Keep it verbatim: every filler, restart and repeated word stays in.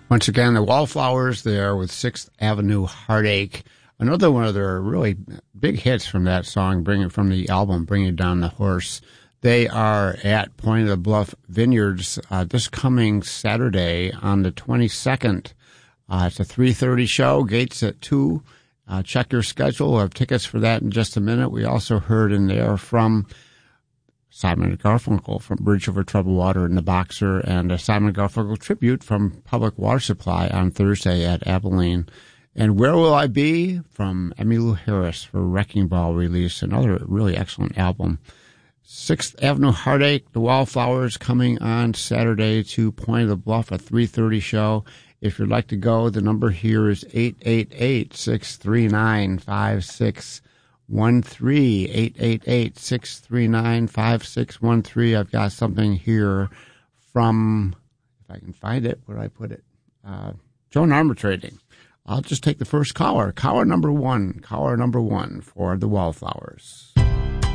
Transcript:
Once again, the Wallflowers there with Sixth Avenue Heartache. Another one of their really big hits from that song, bring it from the album, Bringing Down the Horse. They are at Point of the Bluff Vineyards uh, this coming Saturday on the twenty-second. Uh, it's a three thirty show, gates at two. Uh, check your schedule. We'll have tickets for that in just a minute. We also heard in there from Simon and Garfunkel from Bridge Over Troubled Water and the Boxer, and a Simon and Garfunkel tribute from Public Water Supply on Thursday at Abilene. And Where Will I Be from Emmylou Harris for Wrecking Ball release, another really excellent album. Sixth Avenue Heartache, the Wallflowers coming on Saturday to Point of the Bluff, a three thirty show. If you'd like to go, the number here is eight eight eight, six three nine, five six one three, eight eight eight, six three nine, five six one three. I've got something here from, if I can find it, where I put it, uh, Joan Armour Trading. I'll just take the first caller. Caller number one. Caller number one for the Wallflowers.